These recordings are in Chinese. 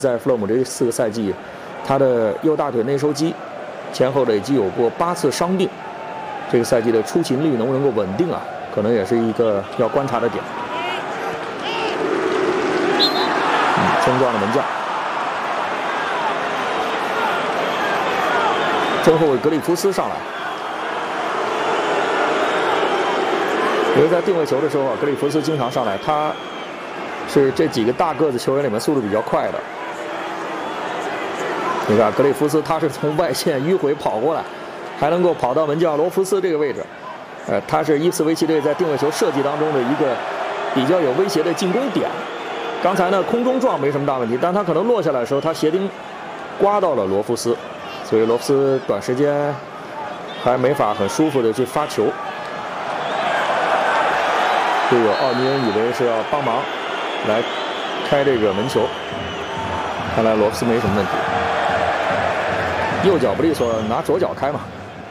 在弗洛姆这4个赛季，他的右大腿内收肌前后累计有过8次伤病，这个赛季的出勤率能不能够稳定啊？可能也是一个要观察的点。冲撞的门将，中后卫格里夫斯上来。因为在定位球的时候啊，格里夫斯经常上来，他是这几个大个子球员里面速度比较快的。你看格里夫斯，他是从外线迂回跑过来，还能够跑到门将罗弗斯这个位置。他是伊普斯维奇队在定位球设计当中的一个比较有威胁的进攻点。刚才呢，空中撞没什么大问题，但他可能落下来的时候，他鞋钉刮到了罗弗斯，所以罗弗斯短时间还没法很舒服的去发球。队友奥尼恩以为是要帮忙来开这个门球，看来罗弗斯没什么问题。右脚不利索，拿左脚开嘛。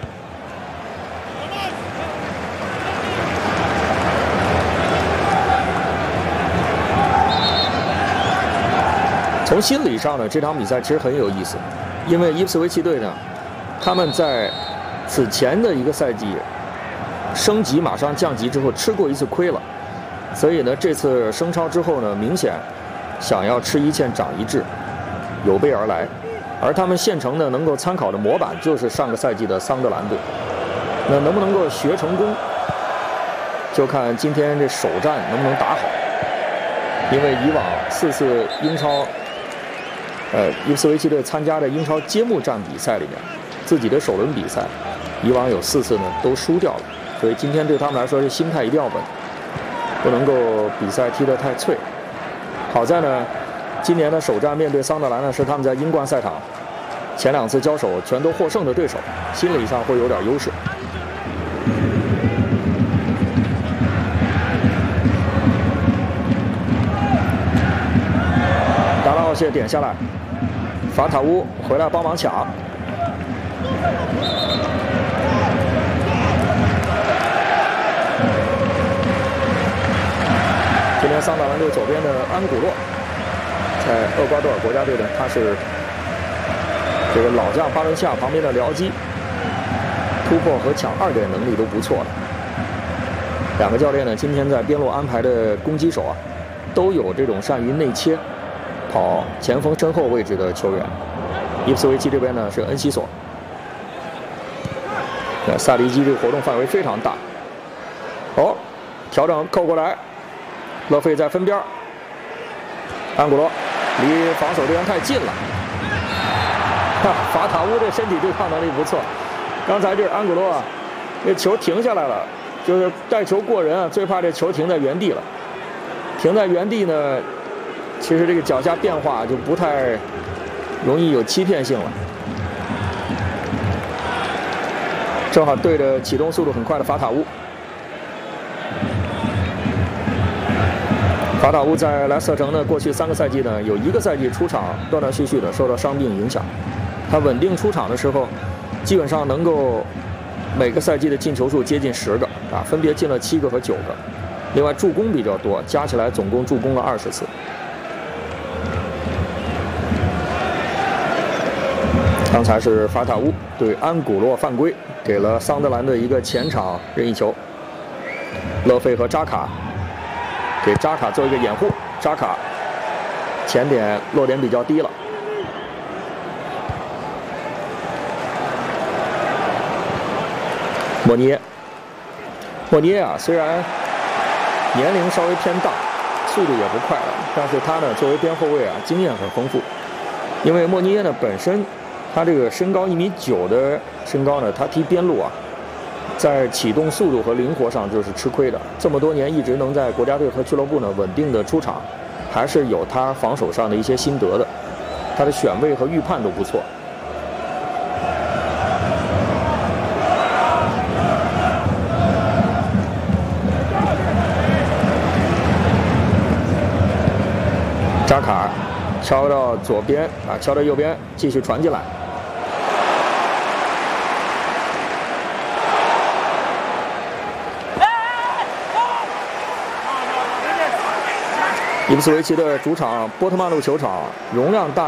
从心理上呢，这场比赛其实很有意思，因为伊普斯维奇队呢，他们在此前的一个赛季升级马上降级之后吃过一次亏了，所以呢，这次升超之后呢，明显想要吃一堑长一智，有备而来。而他们现成的能够参考的模板就是上个赛季的桑德兰队，那能不能够学成功，就看今天这首战能不能打好。因为以往4次英超，伊普斯维奇队参加的英超揭幕战比赛里面，自己的首轮比赛，以往有4次呢都输掉了，所以今天对他们来说是心态一定要稳，不能够比赛踢得太脆。好在呢，今年的首战面对桑德兰呢，是他们在英冠赛场前2次交手全都获胜的对手，心理上会有点优势。达拉奥谢点下来，法塔乌回来帮忙抢。今天桑德兰队左边的安古洛，在厄瓜多尔国家队呢，他是这个老将巴伦西亚旁边的僚机，突破和抢2点能力都不错的。2个教练呢，今天在边路安排的攻击手啊，都有这种善于内切、跑前锋身后位置的球员。伊普斯维奇这边呢是恩西索，萨利基这个活动范围非常大。哦，调整扣过来，勒费在分边，安古罗离防守队员太近了。法塔乌这身体对抗能力不错，刚才这安古罗啊，那球停下来了，就是带球过人啊，最怕这球停在原地了。停在原地呢，其实这个脚下变化就不太容易有欺骗性了。正好对着启动速度很快的法塔乌。法塔乌在莱斯特城呢，过去3个赛季呢，有1个赛季出场断断续续的受到伤病影响。他稳定出场的时候，基本上能够每个赛季的进球数接近10个啊，分别进了7个和9个。另外助攻比较多，加起来总共助攻了20次。刚才是法塔乌对安古洛犯规，给了桑德兰的一个前场任意球。勒费和扎卡给扎卡做一个掩护，扎卡前点落点比较低了。莫尼耶啊，虽然年龄稍微偏大，速度也不快了，但是他呢作为边后卫啊，经验很丰富。因为莫尼耶呢本身他这个身高1.9米的身高呢，他踢边路啊，在启动速度和灵活上就是吃亏的。这么多年一直能在国家队和俱乐部呢稳定的出场，还是有他防守上的一些心得的。他的选位和预判都不错。扎卡敲到左边啊，敲到右边，继续传进来。伊普斯维奇的主场波特曼路球场容量大。